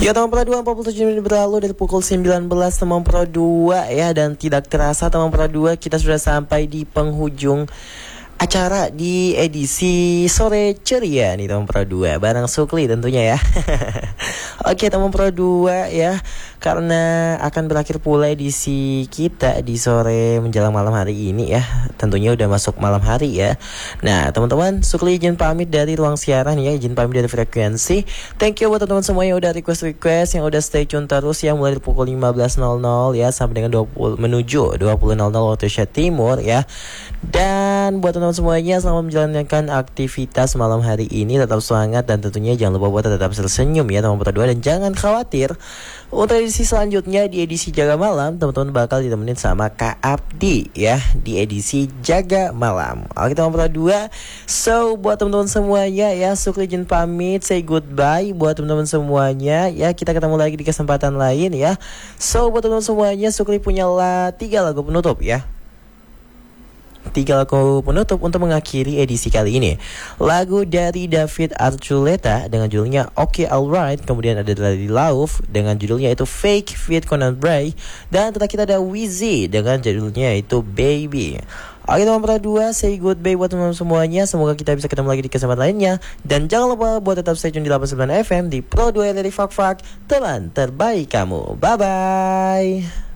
Ya teman Pro 2, 47 menit berlalu dari pukul 19 teman Pro 2 ya. Dan tidak terasa teman Pro 2, kita sudah sampai di penghujung acara di edisi sore ceria nih teman Pro 2 bareng Sukli tentunya ya. Oke teman Pro 2 ya, karena akan berakhir pula edisi kita di sore menjelang malam hari ini ya. Tentunya udah masuk malam hari ya. Nah teman-teman, Sukli izin pamit dari ruang siaran ya, izin pamit dari frekuensi. Thank you buat teman-teman semua yang udah request, yang udah stay tune terus ya, mulai dari pukul 15.00 ya sampai dengan menuju 20.00 waktu Indonesia Timur ya. Dan buat teman-teman semuanya, selamat menjalankan aktivitas malam hari ini, tetap semangat dan tentunya jangan lupa buat tetap tersenyum ya teman-teman berdua. Dan jangan khawatir, untuk edisi selanjutnya di edisi Jaga Malam, teman-teman bakal ditemenin sama Kak Abdi ya di edisi Jaga Malam. Oke teman-teman berdua, so buat teman-teman semuanya ya, Sukli izin pamit, say goodbye buat teman-teman semuanya ya. Kita ketemu lagi di kesempatan lain ya. So buat teman-teman semuanya, Sukli punya 3 lagu penutup ya. 3 lagu penutup untuk mengakhiri edisi kali ini. Lagu dari David Archuleta dengan judulnya Okay Alright. Kemudian ada dari Lauf dengan judulnya itu Fake feat Conan Bray. Dan terakhir ada Wheezy dengan judulnya itu Baby. Oke teman Pro 2, say goodbye buat teman-teman semuanya. Semoga kita bisa ketemu lagi di kesempatan lainnya. Dan jangan lupa buat tetap stay tune di 89 FM di Pro 2 dari Fak Fak, teman terbaik kamu. Bye-bye.